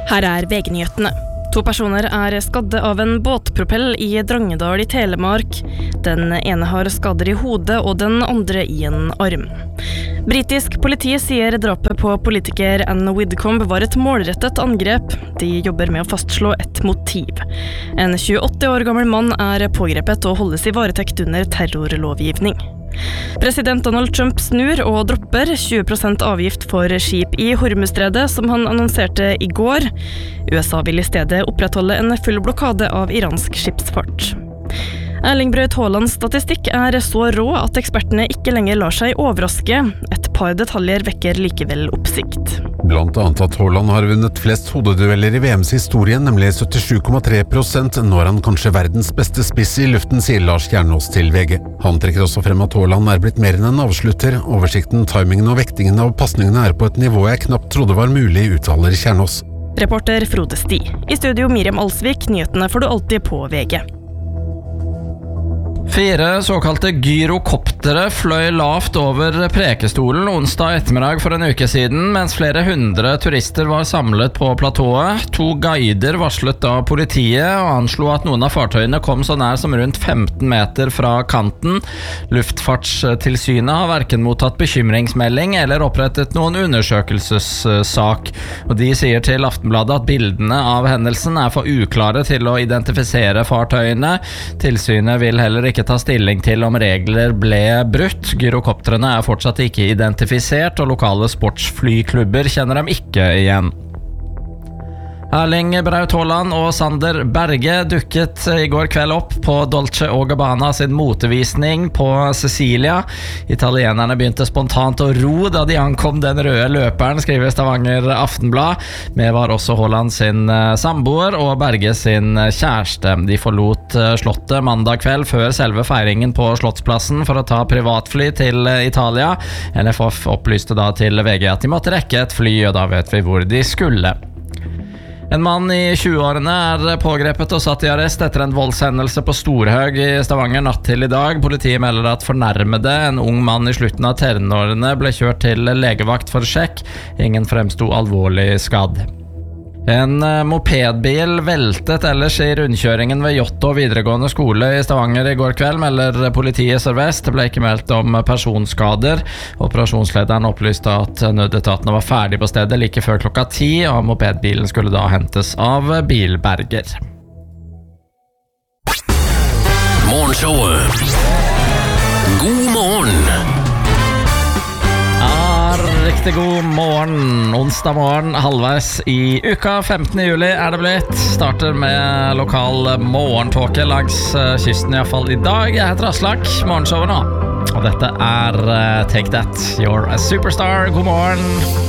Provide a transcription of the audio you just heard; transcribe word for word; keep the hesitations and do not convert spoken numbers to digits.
Her er V G-nyhetene. To personer er skadde av en båtpropell i Drangedal i Telemark. Den ene har skader i hodet og den andre i en arm. Britisk politi sier drapet på politiker Anne Widdecombe var et målrettet angrep. De jobber med å fastslå et motiv. En tjueåtte år gammel mann er pågrepet og holdes i varetekt under terrorlovgivning. President Donald Trump snur og dropper tjue prosent avgift for skip i Hormuzstredet, som han annonserte i går. U S A vil i stedet opprettholde en full blokade av iransk skipsfart. Erling Braut Haalands statistikk er så rå at ekspertene ikke lenger lar seg overraske. Et par detaljer vekker likevel oppsikt. Blant annet at Haaland har vunnet flest hodedueller i V M's historie, nemlig syttisju komma tre prosent. Nå er han kanskje verdens beste spiss i luften, sier Lars Kjernås til V G. Han trekker også frem at Haaland er blitt mer enn en avslutter. Oversikten, timingen og vektingen av passningene er på et nivå jeg knapt trodde var mulig, uttaler Kjernås. Reporter Frode Sti. I studio Miriam Alsvik, nyhetene får du alltid på V G. Fire såkalte gyrokoptere fløy lavt over Prekestolen onsdag ettermiddag for en uke siden, mens flere hundre turister var samlet på platået. To guider varslet da politiet og anslo at noen av fartøyene kom så nær som rundt femten meter fra kanten. Luftfartstilsynet har hverken mottatt bekymringsmelding eller opprettet noen undersøkelsessak. Og de sier til Aftenbladet at bildene av hendelsen er for uklare til å identifisere fartøyene. Tilsynet vil heller ikke ta stilling til om regler ble brutt. Gyrokoptrene er fortsatt ikke identifisert, og lokale sportsflyklubber kjenner dem ikke igjen. Erling Braut Haaland og Sander Berge dukket i går kveld opp på Dolce og Gabbana sin motevisning på Sicilia. Italienerne begynte spontant å ro da de ankom den røde løperen, skriver Stavanger Aftenblad. Med var også Haaland sin samboer og Berge sin kjæreste. De forlot slottet mandag kveld før selve feiringen på Slottsplassen for å ta privatfly til Italia. N F F opplyste da til V G at de måtte rekke et fly, og da vet vi hvor de skulle. En mann i tjueårene er pågrepet og satt i arrest etter en voldshendelse på Storhaug i Stavanger natt til i dag. Politiet melder at fornærmede, en ung mann i slutten av tenårene, ble kjørt til legevakt for sjekk. Ingen fremsto alvorlig skadd. En mopedbil veltet ellers i rundkjøringen ved Jotto videregående skole i Stavanger i går kveld, melder politiet Sør-Vest. Det ble ikke meldt om personskader. Operasjonslederen opplyste at nødetatene var ferdig på stedet like før klokka ti, og mopedbilen skulle da hentes av bilberger. Morgenshowet. God morgen. Riktig god morgen, onsdag morgen, halvveis i uka, femtende juli er det blitt. Starter med lokal morgentåke langs kysten, i hvert fall i dag. Jeg heter Aslak, morgenshowet nå. Og dette er uh, Take That, You're a Superstar. God morgen.